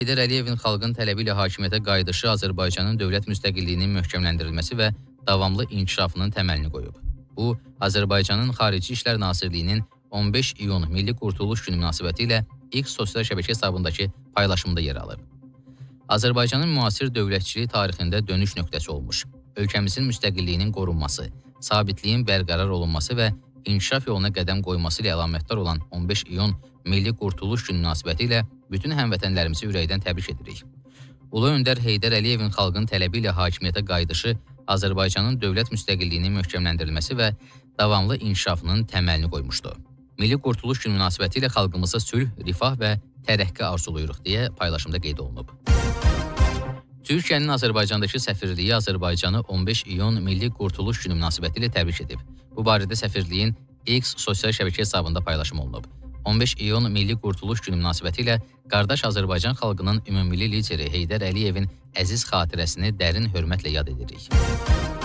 Heydər Əliyevin xalqın tələbi ilə hakimiyyətə qayıdışı Azərbaycanın dövlət müstəqilliyinin möhkəmləndirilməsi və davamlı inkişafının təməlini qoyub. Bu, Azərbaycanın Xarici İşlər Nazirliyinin 15 iyun Milli Qurtuluş Günü münasibətilə X sosial şəbəkə hesabındakı paylaşımda yer alıb. Azərbaycanın müasir dövlətçiliyi tarixində dönüş nöqtəsi olmuş, ölkəmizin müstəqilliyinin qorunması, sabitliyin bərqərar olunması və inkişaf yoluna qədəm qoyması ilə əlamətdar olan 15 iyun Milli Qurtuluş Günü münasibətilə bütün həmvətənlərimizi ürəkdən təbrik edirik. Ulu öndər Heydər Əliyevin xalqın tələbi ilə hakimiyyətə qayıdışı Azərbaycanın dövlət müstəqilliyinin möhkəmləndirilməsi və davamlı inkişafının təməlini qoymuşdu. Milli Qurtuluş Günü münasibətilə xalqımıza sülh, rifah və tərəqqi arzuluyuruq deyə paylaşımda qeyd olunub. Türkiyənin Azərbaycandakı səfirliyi Azərbaycanı 15 iyun Milli Qurtuluş Günü münasibətilə təbrik edib. Bu barədə səfirliyin X sosial şəbəkə hesabında paylaşım olunub. 15 iyun Milli Qurtuluş Günü münasibətilə qardaş Azərbaycan xalqının ümumilli lideri Heydər Əliyevin əziz xatirəsini dərin hörmətlə yad edirik.